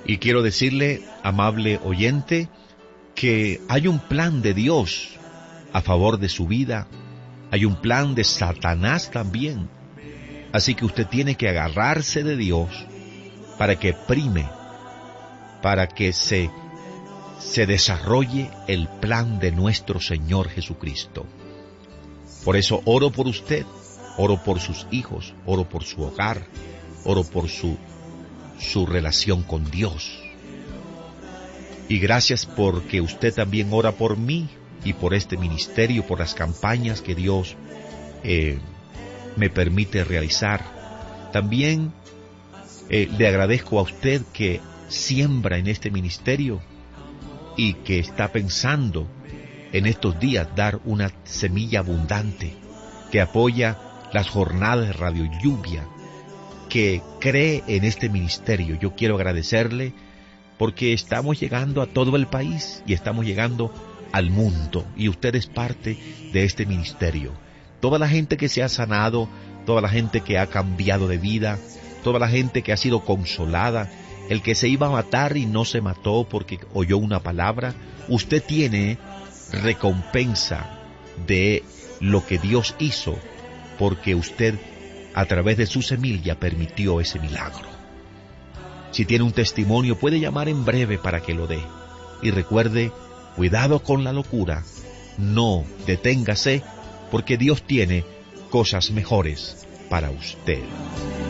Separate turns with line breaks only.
Y quiero decirle, amable oyente, que hay un plan de Dios a favor de su vida, hay un plan de Satanás también. Así que usted tiene que agarrarse de Dios para que prime, para que se desarrolle el plan de nuestro Señor Jesucristo. Por eso oro por usted, oro por sus hijos, oro por su hogar, oro por su relación con Dios. Y gracias porque usted también ora por mí y por este ministerio, por las campañas que Dios me permite realizar. También le agradezco a usted que siembra en este ministerio y que está pensando en estos días dar una semilla abundante, que apoya las jornadas de Radio Lluvia, que cree en este ministerio. Yo quiero agradecerle porque estamos llegando a todo el país y estamos llegando al mundo, y usted es parte de este ministerio. Toda la gente que se ha sanado, toda la gente que ha cambiado de vida, toda la gente que ha sido consolada, el que se iba a matar y no se mató porque oyó una palabra, usted tiene recompensa de lo que Dios hizo, porque usted a través de su semilla permitió ese milagro. Si tiene un testimonio, puede llamar en breve para que lo dé. Y recuerde, cuidado con la locura, no deténgase, porque Dios tiene cosas mejores para usted.